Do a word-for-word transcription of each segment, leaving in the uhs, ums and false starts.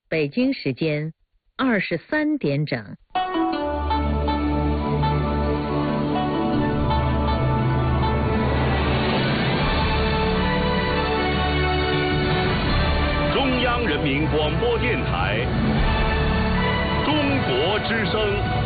北京时间二十三点整。 中央人民广播电台中国之声。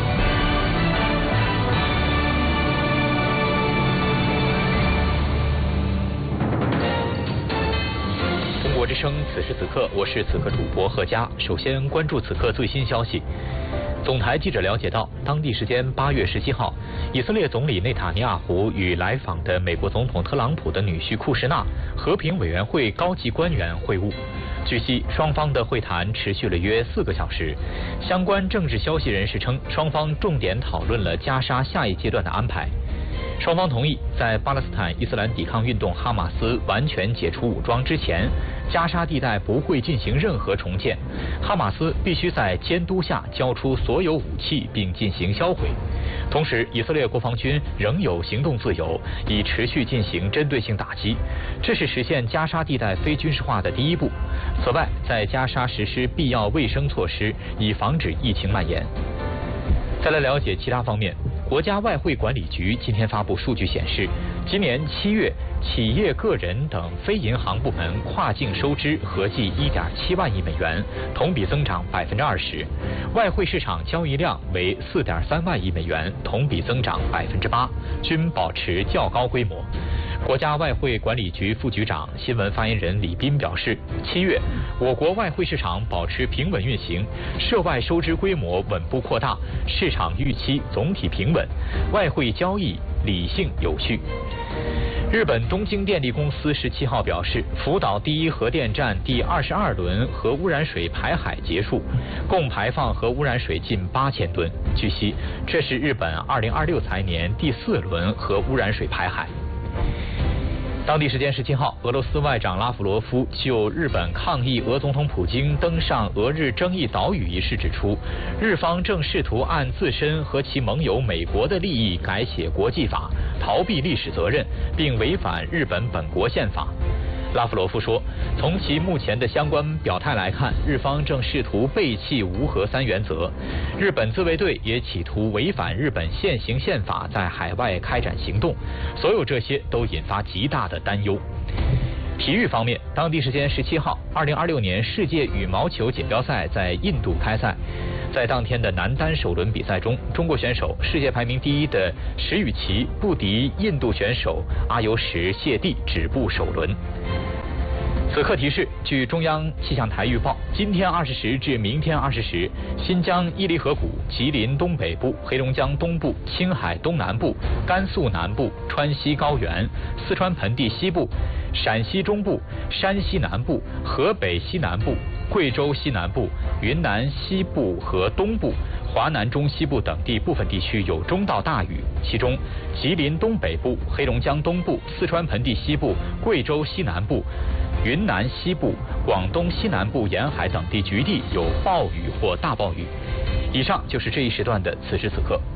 中国之声，此时此刻，我是此刻主播贺佳。首先关注此刻最新消息。总台记者了解到，当地时间八月十七号，以色列总理内塔尼亚胡与来访的美国总统特朗普的女婿库什纳和平委员会高级官员会晤。据悉，双方的会谈持续了约四个小时。相关政治消息人士称，双方重点讨论了加沙下一阶段的安排。双方同意，在巴勒斯坦伊斯兰抵抗运动哈马斯完全解除武装之前，加沙地带不会进行任何重建，哈马斯必须在监督下交出所有武器并进行销毁。同时，以色列国防军仍有行动自由，已持续进行针对性打击，这是实现加沙地带非军事化的第一步。此外，在加沙实施必要卫生措施，以防止疫情蔓延。再来了解其他方面。国家外汇管理局今天发布数据显示，今年七月，企业、个人等非银行部门跨境收支合计一点七万亿美元，同比增长百分之二十；外汇市场交易量为四点三万亿美元，同比增长百分之八，均保持较高规模。国家外汇管理局副局长、新闻发言人李斌表示，七月我国外汇市场保持平稳运行，涉外收支规模稳步扩大，市场预期总体平稳，外汇交易理性有序。日本东京电力公司十七号表示，福岛第一核电站第二十二轮核污染水排海结束，共排放核污染水近八千吨。据悉，这是日本二零二六财年第四轮核污染水排海。当地时间十七号，俄罗斯外长拉夫罗夫就日本抗议俄总统普京登上俄日争议岛屿一事指出，日方正试图按自身和其盟友美国的利益改写国际法，逃避历史责任，并违反日本本国宪法。拉夫罗夫说，从其目前的相关表态来看，日方正试图背弃无核三原则，日本自卫队也企图违反日本现行宪法在海外开展行动，所有这些都引发极大的担忧。体育方面，当地时间十七号，二零二六年世界羽毛球锦标赛在印度开赛。在当天的男单首轮比赛中，中国选手世界排名第一的石宇奇不敌印度选手阿尤什谢蒂，止步首轮。此刻提示，据中央气象台预报，今天二十时至明天二十时，新疆伊犁河谷、吉林东北部、黑龙江东部、青海东南部、甘肃南部、川西高原、四川盆地西部、陕西中部、山西南部、河北西南部、贵州西南部、云南西部和东部、华南中西部等地部分地区有中到大雨，其中吉林东北部、黑龙江东部、四川盆地西部、贵州西南部、云南西部、广东西南部沿海等地局地有暴雨或大暴雨。以上就是这一时段的此时此刻。